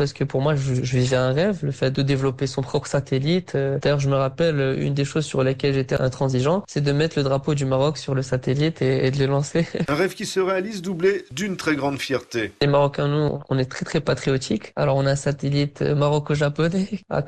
parce que pour moi, je vivais un rêve, le fait de développer son propre satellite. D'ailleurs, je me rappelle, une des choses sur lesquelles j'étais intransigeant, c'est de mettre le drapeau du Maroc sur le satellite et de le lancer. Un rêve qui se réalise doublé d'une très grande fierté. Les Marocains, nous, on est très très patriotiques. Alors, on a un satellite maroco-japonais à